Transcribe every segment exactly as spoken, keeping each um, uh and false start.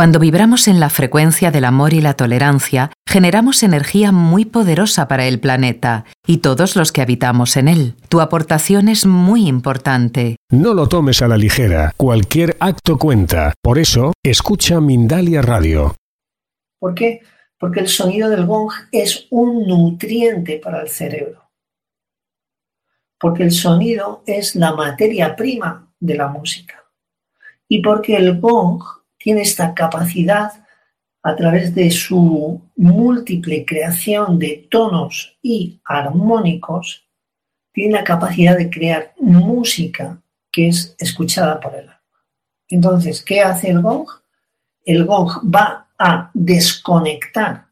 Cuando vibramos en la frecuencia del amor y la tolerancia, generamos energía muy poderosa para el planeta y todos los que habitamos en él. Tu aportación es muy importante. No lo tomes a la ligera. Cualquier acto cuenta. Por eso, escucha Mindalia Radio. ¿Por qué? Porque el sonido del gong es un nutriente para el cerebro. Porque el sonido es la materia prima de la música. Y porque el gong tiene esta capacidad, a través de su múltiple creación de tonos y armónicos, tiene la capacidad de crear música que es escuchada por el alma. Entonces, ¿qué hace el gong? El gong va a desconectar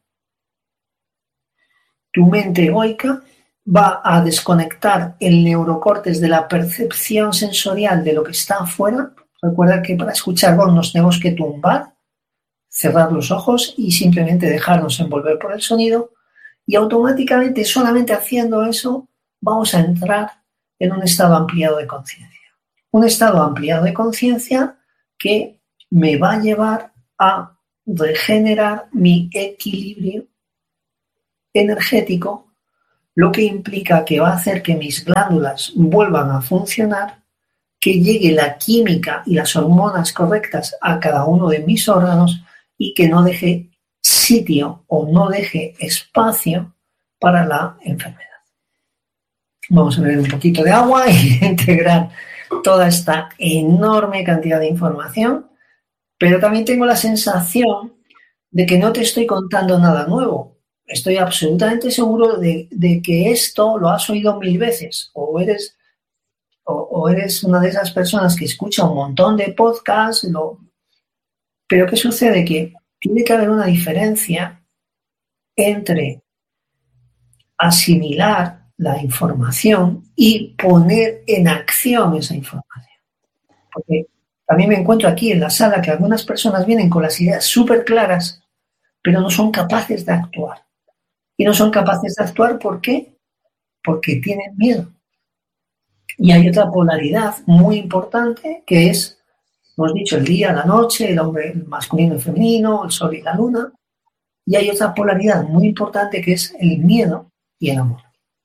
tu mente egoica, va a desconectar el neurocórtex de la percepción sensorial de lo que está afuera. Recuerda que para escuchar gong nos tenemos que tumbar, cerrar los ojos y simplemente dejarnos envolver por el sonido, y automáticamente, solamente haciendo eso, vamos a entrar en un estado ampliado de conciencia. Un estado ampliado de conciencia que me va a llevar a regenerar mi equilibrio energético, lo que implica que va a hacer que mis glándulas vuelvan a funcionar, que llegue la química y las hormonas correctas a cada uno de mis órganos y que no deje sitio o no deje espacio para la enfermedad. Vamos a beber un poquito de agua y integrar toda esta enorme cantidad de información, pero también tengo la sensación de que no te estoy contando nada nuevo. Estoy absolutamente seguro de, de que esto lo has oído mil veces, o eres... O, o eres una de esas personas que escucha un montón de podcasts, lo... pero ¿qué sucede? Que tiene que haber una diferencia entre asimilar la información y poner en acción esa información. Porque también me encuentro aquí en la sala que algunas personas vienen con las ideas súper claras, pero no son capaces de actuar. Y no son capaces de actuar, ¿por qué? Porque tienen miedo. Y hay otra polaridad muy importante que es, hemos dicho, el día, la noche, el hombre el masculino y el femenino, el sol y la luna. Y hay otra polaridad muy importante que es el miedo y el amor.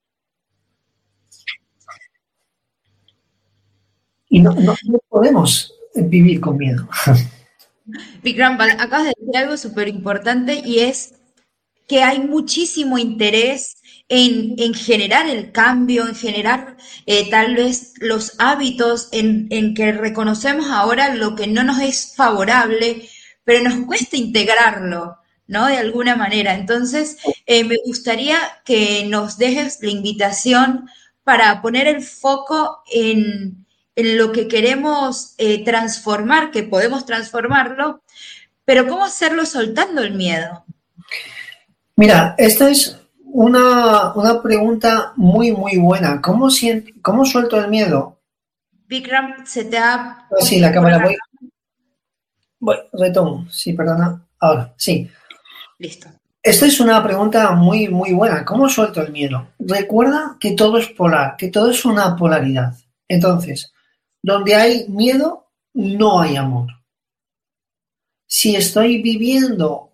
Y no, no, no podemos vivir con miedo. Vikram, acabas de decir algo súper importante y es que hay muchísimo interés en, en generar el cambio, en generar eh, tal vez los hábitos, en, en que reconocemos ahora lo que no nos es favorable, pero nos cuesta integrarlo, ¿no? De alguna manera. Entonces, eh, me gustaría que nos dejes la invitación para poner el foco en, en lo que queremos eh, transformar, que podemos transformarlo, pero ¿cómo hacerlo soltando el miedo? Mira, esta es una, una pregunta muy, muy buena. ¿Cómo, siento, ¿Cómo suelto el miedo? Vikram, se te ha... Oh, sí, la cámara, voy. Voy, retomo. Sí, perdona. Ahora, sí. Listo. Esta es una pregunta muy, muy buena. ¿Cómo suelto el miedo? Recuerda que todo es polar, que todo es una polaridad. Entonces, donde hay miedo, no hay amor. Si estoy viviendo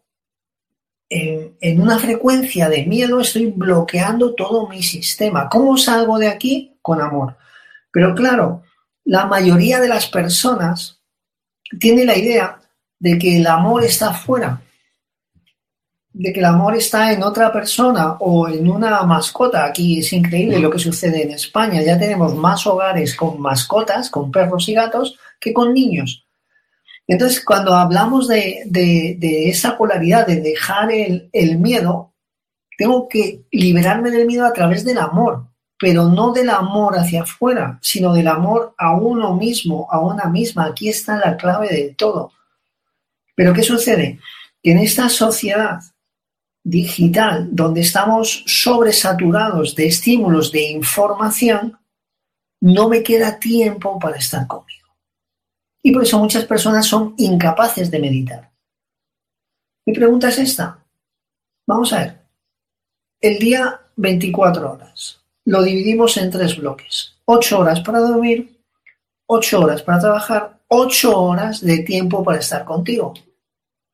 En, en una frecuencia de miedo, estoy bloqueando todo mi sistema. ¿Cómo salgo de aquí? Con amor. Pero claro, la mayoría de las personas tiene la idea de que el amor está fuera, de que el amor está en otra persona o en una mascota. Aquí es increíble lo que sucede en España. Ya tenemos más hogares con mascotas, con perros y gatos, que con niños. Entonces, cuando hablamos de, de, de esa polaridad, de dejar el, el miedo, tengo que liberarme del miedo a través del amor, pero no del amor hacia afuera, sino del amor a uno mismo, a una misma. Aquí está la clave de todo. Pero ¿qué sucede? Que en esta sociedad digital, donde estamos sobresaturados de estímulos, de información, no me queda tiempo para estar conmigo. Y por eso muchas personas son incapaces de meditar. Mi pregunta es esta. Vamos a ver. El día, veinticuatro horas. Lo dividimos en tres bloques. ocho horas para dormir, ocho horas para trabajar, ocho horas de tiempo para estar contigo.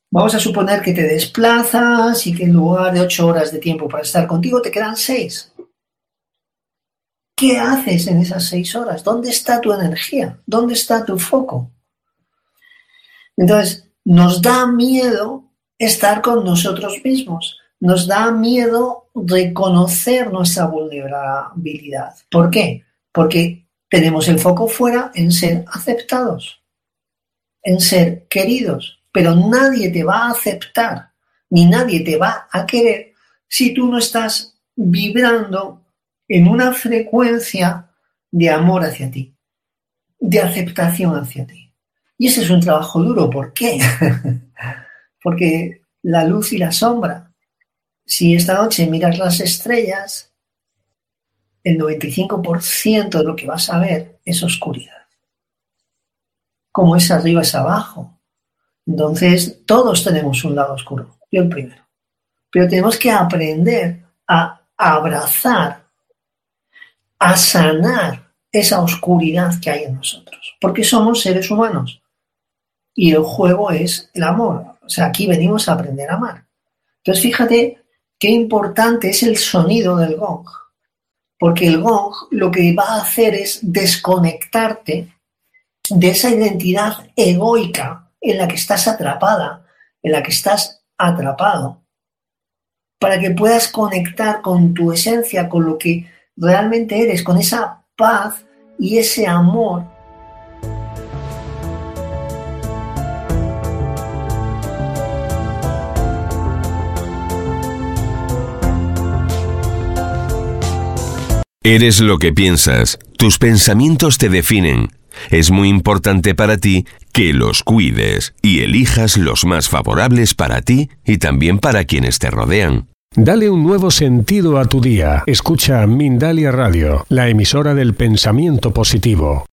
Vamos a suponer que te desplazas y que en lugar de ocho horas de tiempo para estar contigo te quedan seis. ¿Qué haces en esas seis horas? ¿Dónde está tu energía? ¿Dónde está tu foco? Entonces, nos da miedo estar con nosotros mismos. Nos da miedo reconocer nuestra vulnerabilidad. ¿Por qué? Porque tenemos el foco fuera en ser aceptados, en ser queridos, pero nadie te va a aceptar, ni nadie te va a querer si tú no estás vibrando en una frecuencia de amor hacia ti, de aceptación hacia ti. Y ese es un trabajo duro. ¿Por qué? Porque la luz y la sombra, si esta noche miras las estrellas, el noventa y cinco por ciento de lo que vas a ver es oscuridad. Como es arriba es abajo. Entonces, todos tenemos un lado oscuro, yo el primero. Pero tenemos que aprender a abrazar, a sanar esa oscuridad que hay en nosotros. Porque somos seres humanos. Y el juego es el amor. O sea, aquí venimos a aprender a amar. Entonces, fíjate qué importante es el sonido del gong. Porque el gong lo que va a hacer es desconectarte de esa identidad egoica en la que estás atrapada, en la que estás atrapado, para que puedas conectar con tu esencia, con lo que realmente eres, con esa paz y ese amor. Eres lo que piensas, tus pensamientos te definen. Es muy importante para ti que los cuides y elijas los más favorables para ti y también para quienes te rodean. Dale un nuevo sentido a tu día. Escucha Mindalia Radio, la emisora del pensamiento positivo.